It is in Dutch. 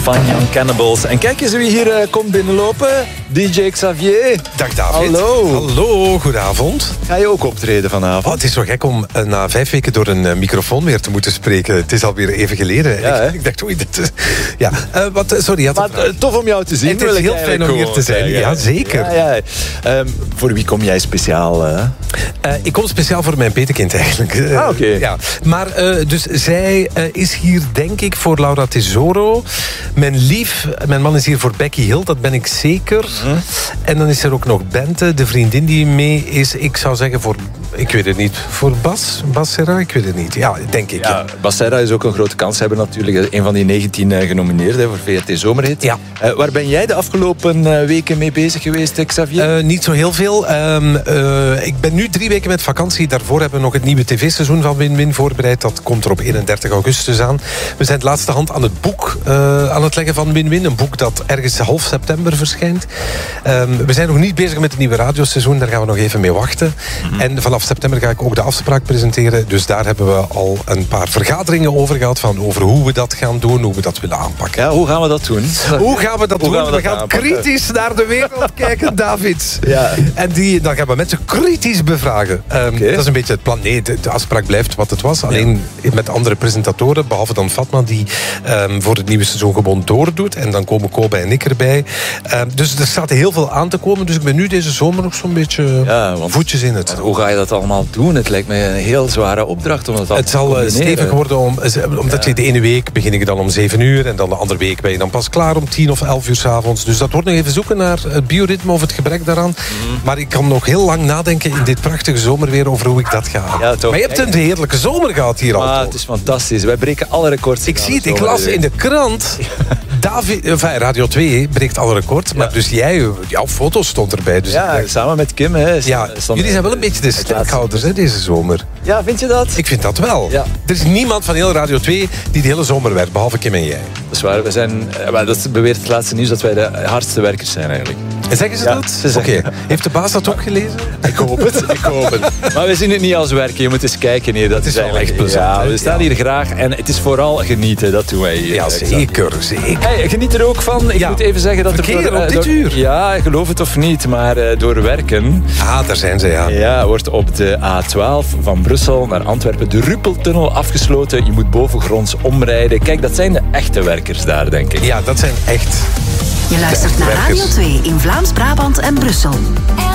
Fine Young Cannibals. En kijk eens wie hier komt binnenlopen. DJ Xavier. Dag David. Hallo. Hallo, goedenavond. Ga je ook optreden vanavond? Het is zo gek om na 5 weken door een microfoon weer te moeten spreken. Het is alweer even geleden. Ja, ik dacht, oei, dit is... Ja, sorry. Maar tof om jou te zien. Het is heel fijn om hier te zijn. Ja, zeker. Ja. Voor wie kom jij speciaal? Ik kom speciaal voor mijn petekind eigenlijk. Oké. Ja. Maar dus zij is hier denk ik voor Laura Tesoro. Mijn man is hier voor Becky Hill, dat ben ik zeker. En dan is er ook nog Bente, de vriendin die mee is. Ik zou zeggen voor, ik weet het niet, voor Bas Serra, ik weet het niet. Ja, denk ik. Ja, Bas Serra is ook een grote kans hebben natuurlijk. Een van die 19 genomineerden voor VRT Zomerhit. Ja. Waar ben jij de afgelopen weken mee bezig geweest, Xavier? Niet zo heel veel. Ik ben nu 3 weken met vakantie. Daarvoor hebben we nog het nieuwe tv-seizoen van Win-Win voorbereid. Dat komt er op 31 augustus aan. We zijn de laatste hand aan het boek aan het leggen van Win-Win. Een boek dat ergens half september verschijnt. We zijn nog niet bezig met het nieuwe radioseizoen. Daar gaan we nog even mee wachten. En vanaf september ga ik ook de afspraak presenteren. Dus daar hebben we al een paar vergaderingen over gehad. Over hoe we dat gaan doen, hoe we dat willen aanpakken. Ja, hoe gaan we dat doen? Hoe gaan we dat doen? We gaan kritisch naar de wereld kijken, David. Ja. En dan gaan we mensen kritisch bevragen. Dat is een beetje het plan. Nee, de afspraak blijft wat het was. Alleen met andere presentatoren, behalve dan Fatma, die voor het nieuwe seizoen gewoon doordoet. En dan komen Kobe en ik erbij. Dus er staat heel veel aan te komen. Dus ik ben nu deze zomer nog zo'n beetje voetjes in het. Hoe ga je dat allemaal doen? Het lijkt me een heel zware opdracht. Om het zal stevig worden, omdat je de ene week begin ik dan om 7 uur. En dan de andere week ben je dan pas klaar om 10 of 11 uur 's avonds. Dus dat wordt nog even zoeken naar het bioritme of het gebrek daaraan. Maar ik kan nog heel lang nadenken in dit prachtige zomerweer over hoe ik dat ga. Ja, maar je hebt een heerlijke zomer gehad hier al. Het is fantastisch. Wij breken alle records. Ik zie het, ik las in de krant. Radio 2 breekt alle records. Maar dus jouw foto stond erbij. Dus samen met Kim. Hè, jullie zijn wel een beetje de sterkhouders deze zomer. Ja, vind je dat? Ik vind dat wel. Ja. Er is niemand van heel Radio 2 die de hele zomer werkt, behalve Kim en jij. Dat is waar. We zijn, dat beweert het laatste nieuws dat wij de hardste werkers zijn eigenlijk. En zeggen ze dat? Oké. Heeft de baas dat ook gelezen? Ik hoop het. Maar we zien het niet als werken. Je moet eens kijken hier. Dat is wel echt plezant. Ja, we staan hier graag en het is vooral genieten. Dat doen wij hier. Ja, zeker. Hey, geniet er ook van. Ik moet even zeggen dat verkeer op dit uur. Ja, geloof het of niet, maar door werken... daar zijn ze, Ja, wordt op de A12 van Brussel naar Antwerpen de Ruppeltunnel afgesloten. Je moet bovengronds omrijden. Kijk, dat zijn de echte werkers daar, denk ik. Ja, dat zijn echt... Je luistert naar Radio 2 in Vlaams-Brabant en Brussel.